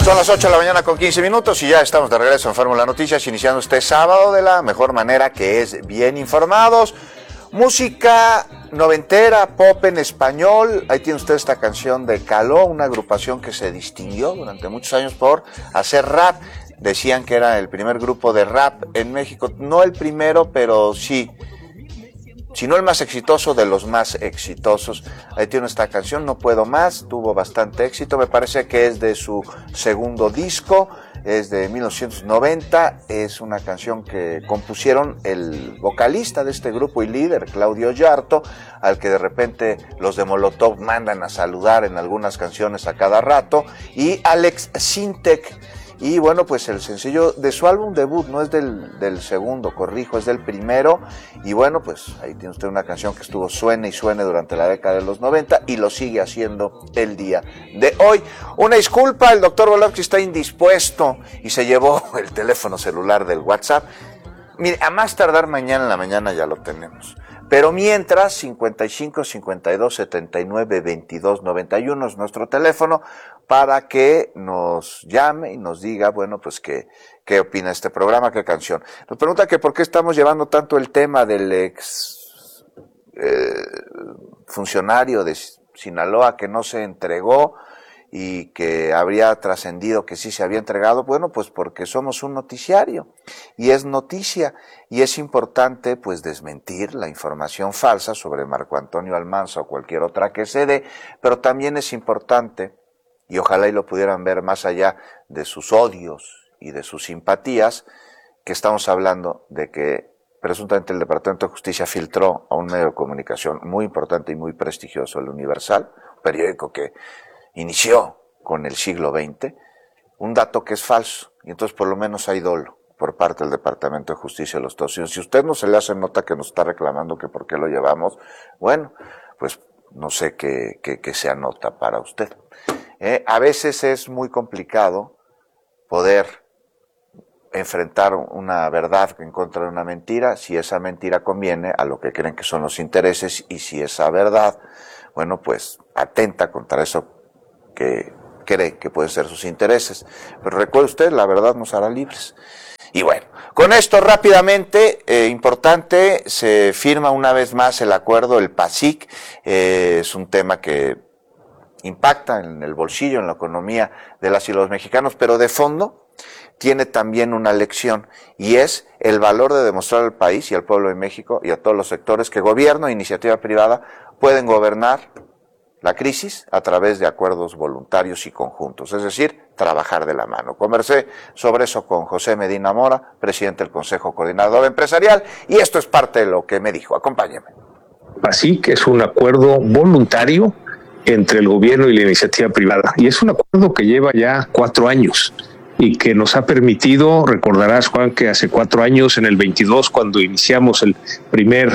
Son las 8 de la mañana con 15 minutos y ya estamos de regreso en Fórmula Noticias, iniciando este sábado de la mejor manera, que es bien informados. Música noventera, pop en español. Ahí tiene usted esta canción de Caló, una agrupación que se distinguió durante muchos años por hacer rap. Decían que era el primer grupo de rap en México, no el primero, pero sí, si no el más exitoso, de los más exitosos. Ahí tiene esta canción, No Puedo Más, tuvo bastante éxito, me parece que es de su segundo disco, es de 1990, es una canción que compusieron el vocalista de este grupo y líder, Claudio Yarto, al que de repente los de Molotov mandan a saludar en algunas canciones a cada rato, y Alex Sintek. Y bueno, pues el sencillo de su álbum debut, no es del segundo, corrijo, es del primero. Y bueno, pues ahí tiene usted una canción que estuvo suene y suene durante la década de los 90 y lo sigue haciendo el día de hoy. Una disculpa, el doctor Volowski está indispuesto y se llevó el teléfono celular del WhatsApp. Mire, a más tardar mañana en la mañana ya lo tenemos. Pero mientras, 55 52 79 22 91 es nuestro teléfono para que nos llame y nos diga, bueno, pues qué opina este programa, qué canción. Nos pregunta que por qué estamos llevando tanto el tema del ex funcionario de Sinaloa que no se entregó y que habría trascendido que sí se había entregado. Bueno, pues porque somos un noticiario y es noticia y es importante pues desmentir la información falsa sobre Marco Antonio Almanza o cualquier otra que se dé, pero también es importante, y ojalá y lo pudieran ver más allá de sus odios y de sus simpatías, que estamos hablando de que presuntamente el Departamento de Justicia filtró a un medio de comunicación muy importante y muy prestigioso, el Universal, un periódico que inició con el siglo XX, un dato que es falso, y entonces por lo menos hay dolo por parte del Departamento de Justicia de los Estados Unidos. Si usted no se le hace nota que nos está reclamando que por qué lo llevamos, bueno, pues no sé qué sea nota para usted. A veces es muy complicado poder enfrentar una verdad en contra de una mentira, si esa mentira conviene a lo que creen que son los intereses, y si esa verdad, bueno, pues atenta contra eso que cree que pueden ser sus intereses. Pero recuerde usted, la verdad nos hará libres. Y bueno, con esto rápidamente, importante, se firma una vez más el acuerdo, el PASIC, es un tema que impacta en el bolsillo, en la economía de las y los mexicanos, pero de fondo tiene también una lección, y es el valor de demostrar al país y al pueblo de México y a todos los sectores que gobierno e iniciativa privada pueden gobernar la crisis a través de acuerdos voluntarios y conjuntos, es decir, trabajar de la mano. Conversé sobre eso con José Medina Mora, presidente del Consejo Coordinador Empresarial, y esto es parte de lo que me dijo. Acompáñeme. Así que es un acuerdo voluntario entre el gobierno y la iniciativa privada, y es un acuerdo que lleva ya 4 años y que nos ha permitido, recordarás, Juan, que hace 4 años, en el 22, cuando iniciamos el primer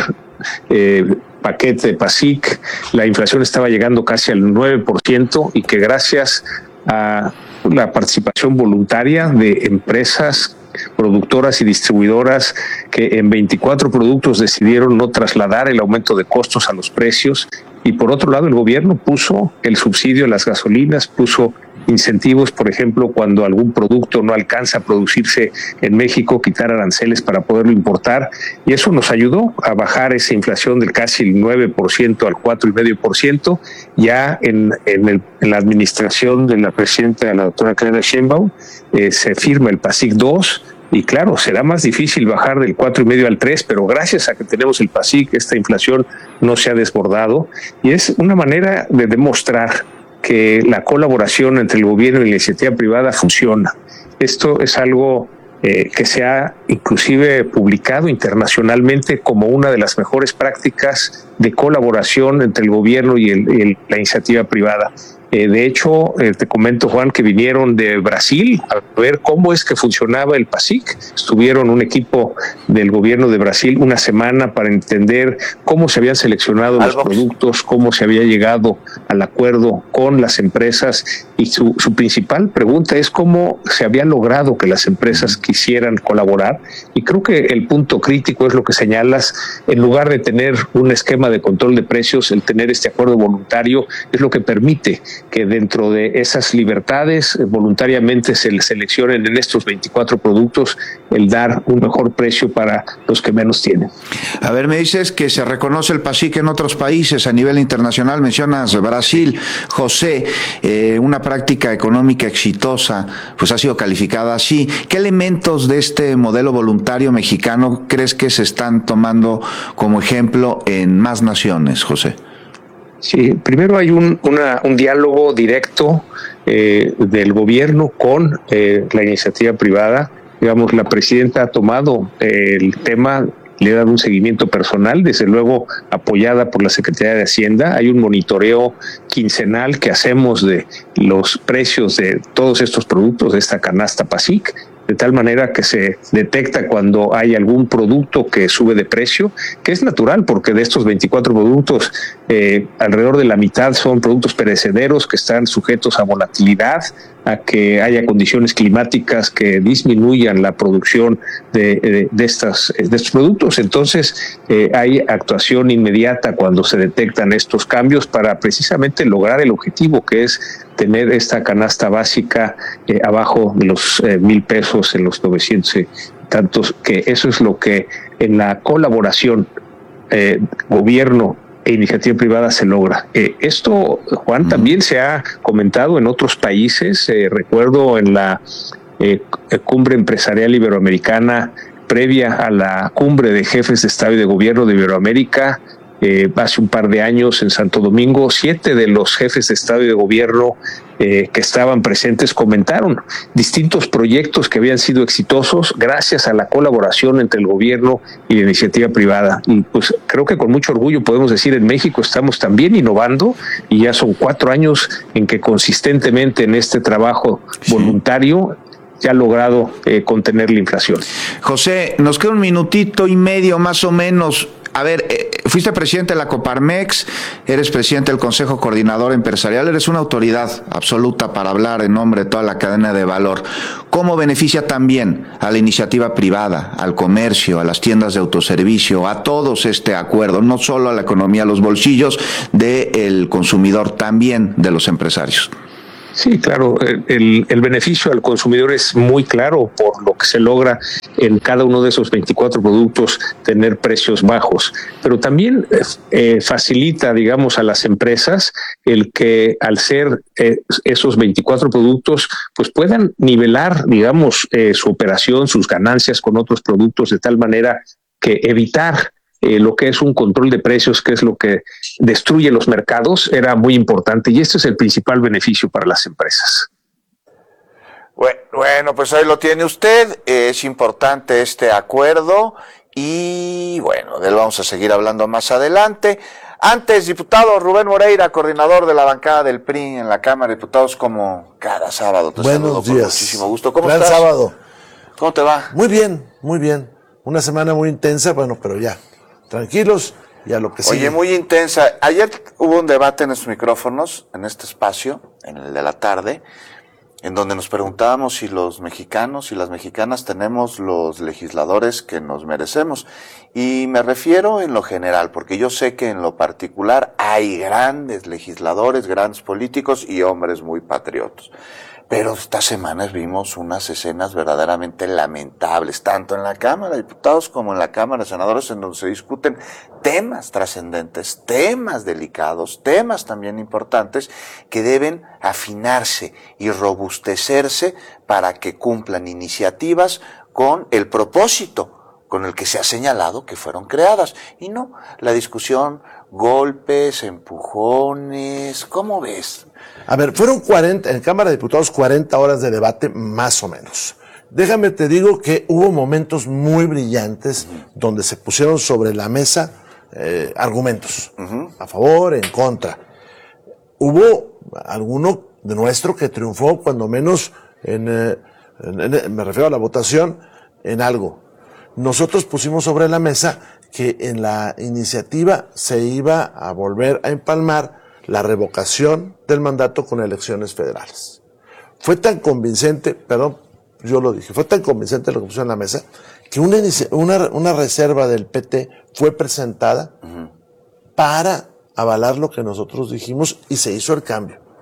paquete de PASIC, la inflación estaba llegando casi al 9%, y que gracias a la participación voluntaria de empresas productoras y distribuidoras que en 24 productos decidieron no trasladar el aumento de costos a los precios, y por otro lado el gobierno puso el subsidio a las gasolinas, puso incentivos, por ejemplo, cuando algún producto no alcanza a producirse en México, quitar aranceles para poderlo importar, y eso nos ayudó a bajar esa inflación del casi el 9% al 4,5%. Ya en la administración de la presidenta, la doctora Claudia Sheinbaum, se firma el PASIC 2, y claro, será más difícil bajar del 4,5 al 3, pero gracias a que tenemos el PASIC, esta inflación no se ha desbordado, y es una manera de demostrar que la colaboración entre el gobierno y la iniciativa privada funciona. Esto es algo que se ha inclusive publicado internacionalmente como una de las mejores prácticas de colaboración entre el gobierno y la iniciativa privada. De hecho, te comento, Juan, que vinieron de Brasil a ver cómo es que funcionaba el PASIC. Estuvieron un equipo del gobierno de Brasil una semana para entender cómo se habían seleccionado los productos, cómo se había llegado al acuerdo con las empresas, y su principal pregunta es cómo se había logrado que las empresas quisieran colaborar. Y creo que el punto crítico es lo que señalas: en lugar de tener un esquema de control de precios, el tener este acuerdo voluntario es lo que permite que dentro de esas libertades voluntariamente se seleccionen en estos 24 productos el dar un mejor precio para los que menos tienen. A ver, me dices que se reconoce el PASIC en otros países a nivel internacional, mencionas Brasil. José, una práctica económica exitosa, pues ha sido calificada así. ¿Qué elementos de este modelo voluntario mexicano crees que se están tomando como ejemplo en más naciones, José? Sí, primero hay un diálogo directo del gobierno con la iniciativa privada. Digamos, la presidenta ha tomado el tema, le ha dado un seguimiento personal, desde luego apoyada por la Secretaría de Hacienda. Hay un monitoreo quincenal que hacemos de los precios de todos estos productos de esta canasta PASIC, de tal manera que se detecta cuando hay algún producto que sube de precio, que es natural porque de estos 24 productos, alrededor de la mitad son productos perecederos que están sujetos a volatilidad, a que haya condiciones climáticas que disminuyan la producción de estos productos. Entonces, hay actuación inmediata cuando se detectan estos cambios para precisamente lograr el objetivo, que es tener esta canasta básica abajo de los 1,000 pesos, en los 900 y tantos, que eso es lo que en la colaboración gobierno e iniciativa privada se logra. Esto, Juan, también se ha comentado en otros países. Recuerdo en la cumbre empresarial iberoamericana previa a la cumbre de jefes de Estado y de Gobierno de Iberoamérica, hace un par de años en Santo Domingo, 7 de los jefes de Estado y de Gobierno que estaban presentes comentaron distintos proyectos que habían sido exitosos gracias a la colaboración entre el gobierno y la iniciativa privada. Y pues creo que con mucho orgullo podemos decir, en México estamos también innovando y ya son 4 años en que consistentemente en este trabajo voluntario se ha logrado contener la inflación. José, nos queda 1 minutito y medio más o menos. A ver, fuiste presidente de la Coparmex, eres presidente del Consejo Coordinador Empresarial, eres una autoridad absoluta para hablar en nombre de toda la cadena de valor. ¿Cómo beneficia también a la iniciativa privada, al comercio, a las tiendas de autoservicio, a todos este acuerdo, no solo a la economía, a los bolsillos del consumidor, también de los empresarios? Sí, claro, el beneficio al consumidor es muy claro por lo que se logra en cada uno de esos 24 productos tener precios bajos, pero también facilita, digamos, a las empresas el que al ser esos 24 productos pues puedan nivelar, digamos, su operación, sus ganancias con otros productos de tal manera que evitar lo que es un control de precios, que es lo que destruye los mercados, era muy importante y este es el principal beneficio para las empresas. Bueno, pues ahí lo tiene usted, es importante este acuerdo y bueno, de él vamos a seguir hablando más adelante. Antes, diputado Rubén Moreira, coordinador de la bancada del PRI en la Cámara de Diputados, como cada sábado. Te Buenos días. Muchísimo gusto. ¿Cómo Gran estás? sábado. ¿Cómo te va? Muy bien, muy bien. Una semana muy intensa, bueno, pero ya, tranquilos y a lo que sigue. Oye, muy intensa. Ayer hubo un debate en estos micrófonos, en este espacio, en el de la tarde, en donde nos preguntábamos si los mexicanos y las mexicanas tenemos los legisladores que nos merecemos. Y me refiero en lo general, porque yo sé que en lo particular hay grandes legisladores, grandes políticos y hombres muy patriotas. Pero estas semanas vimos unas escenas verdaderamente lamentables, tanto en la Cámara de Diputados como en la Cámara de Senadores, en donde se discuten temas trascendentes, temas delicados, temas también importantes que deben afinarse y robustecerse para que cumplan iniciativas con el propósito con el que se ha señalado que fueron creadas. Y no, la discusión, golpes, empujones, ¿cómo ves? A ver, fueron 40, en Cámara de Diputados 40 horas de debate, más o menos. Déjame te digo que hubo momentos muy brillantes donde se pusieron sobre la mesa argumentos, a favor, en contra. Hubo alguno de nuestro que triunfó, cuando menos, me refiero a la votación, en algo. Nosotros pusimos sobre la mesa que en la iniciativa se iba a volver a empalmar la revocación del mandato con elecciones federales. Fue tan convincente, perdón, yo lo dije, fue tan convincente lo que puso en la mesa, que una reserva del PT fue presentada para avalar lo que nosotros dijimos y se hizo el cambio.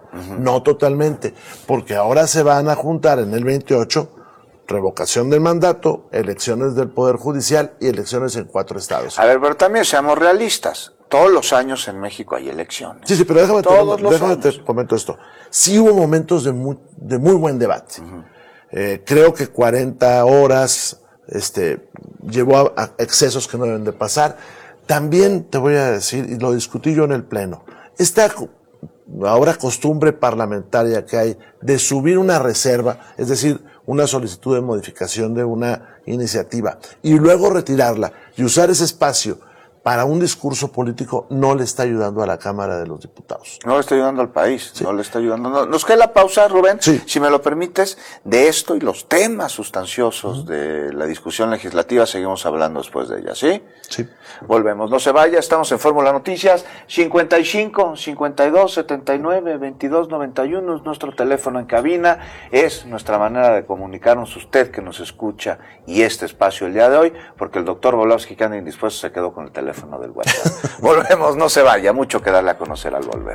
No totalmente, porque ahora se van a juntar en el 28 revocación del mandato, elecciones del Poder Judicial y elecciones en 4 estados. A ver, pero también seamos realistas. Todos los años en México hay elecciones. Sí, pero déjame te comento esto. Sí hubo momentos de muy buen debate. Creo que 40 horas llevó a excesos que no deben de pasar. También te voy a decir, y lo discutí yo en el Pleno, esta ahora costumbre parlamentaria que hay de subir una reserva, es decir, una solicitud de modificación de una iniciativa y luego retirarla y usar ese espacio para un discurso político, no le está ayudando a la Cámara de los Diputados. No le está ayudando al país, sí. No le está ayudando. No. Nos queda la pausa, Rubén, sí. Si me lo permites, de esto y los temas sustanciosos de la discusión legislativa, seguimos hablando después de ella, ¿sí? Sí. Volvemos, no se vaya, estamos en Fórmula Noticias, 55 52 79 22 91 es nuestro teléfono en cabina, es nuestra manera de comunicarnos, usted que nos escucha, y este espacio el día de hoy, porque el doctor Volowski, que anda indispuesto, se quedó con el teléfono del WhatsApp. Volvemos, no se vaya, mucho que darle a conocer al volver.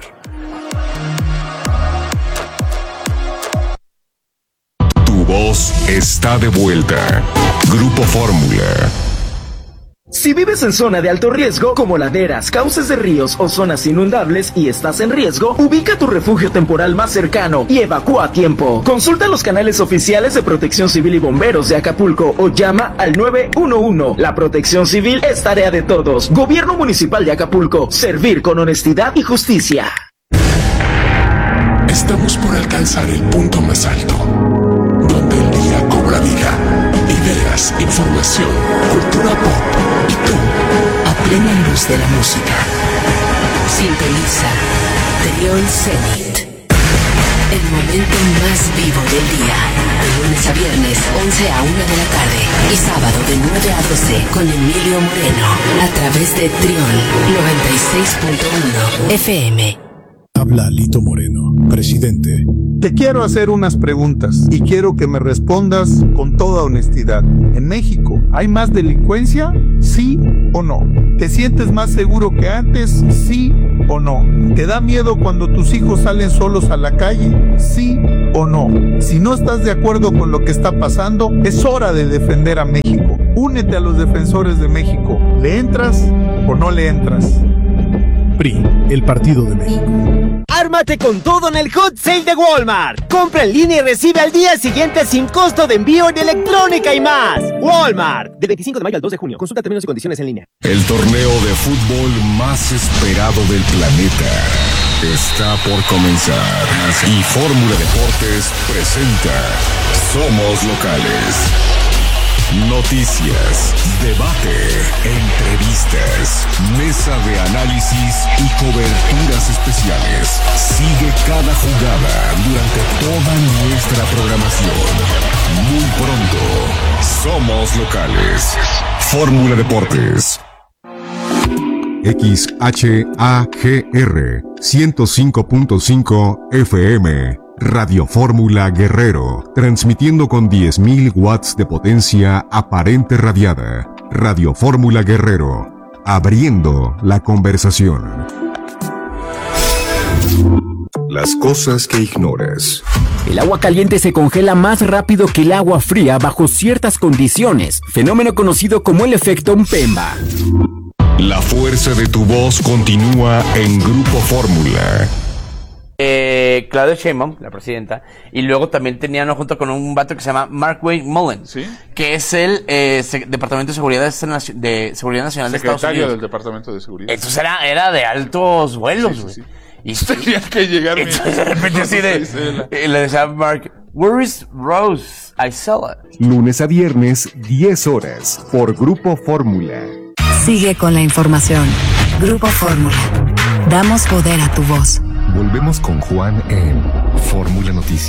Tu voz está de vuelta. Grupo Fórmula. Si vives en zona de alto riesgo, como laderas, cauces de ríos o zonas inundables y estás en riesgo, ubica tu refugio temporal más cercano y evacúa a tiempo. Consulta los canales oficiales de Protección Civil y Bomberos de Acapulco o llama al 911. La protección civil es tarea de todos. Gobierno Municipal de Acapulco. Servir con honestidad y justicia. Estamos por alcanzar el punto más alto, donde el día cobra vida. Ideas, información, cultura pop y tú, a plena luz de la música. Sintoniza Trión Zenit. El momento más vivo del día. De lunes a viernes, 11 a 1 de la tarde. Y sábado de 9 a 12 con Emilio Moreno. A través de Trión 96.1 FM. Habla Lito Moreno, presidente. Te quiero hacer unas preguntas y quiero que me respondas con toda honestidad. ¿En México hay más delincuencia? ¿Sí o no? ¿Te sientes más seguro que antes? ¿Sí o no? ¿Te da miedo cuando tus hijos salen solos a la calle? ¿Sí o no? Si no estás de acuerdo con lo que está pasando, es hora de defender a México. Únete a los defensores de México. ¿Le entras o no le entras? PRI, el Partido de México. Ármate con todo en el Hot Sale de Walmart. Compra en línea y recibe al día siguiente sin costo de envío en electrónica y más. Walmart, del 25 de mayo al 2 de junio. Consulta términos y condiciones en línea. El torneo de fútbol más esperado del planeta está por comenzar. Y Fórmula Deportes presenta Somos Locales. Noticias, debate, entrevistas, mesa de análisis y coberturas especiales. Sigue cada jugada durante toda nuestra programación. Muy pronto, Somos Locales. Fórmula Deportes. XHAGR 105.5 FM. Radio Fórmula Guerrero, transmitiendo con 10.000 watts de potencia aparente radiada. Radio Fórmula Guerrero, abriendo la conversación. Las cosas que ignoras. El agua caliente se congela más rápido que el agua fría bajo ciertas condiciones, fenómeno conocido como el efecto Mpemba. La fuerza de tu voz continúa en Grupo Fórmula. Claudia Sheinbaum, la presidenta, y luego también tenían junto con un vato que se llama Mark Wade Mullen, ¿sí? Que es el Departamento de Seguridad Nacional de Estados Unidos. Secretario del Departamento de Seguridad. Entonces era de altos vuelos, güey. Sí. Y tenía que llegar. Entonces de repente así le decía a Mark, where is Rose Isela? Lunes a viernes, 10 horas, por Grupo Fórmula. Sigue con la información. Grupo Fórmula. Damos poder a tu voz. Volvemos con Juan en Fórmula Noticias.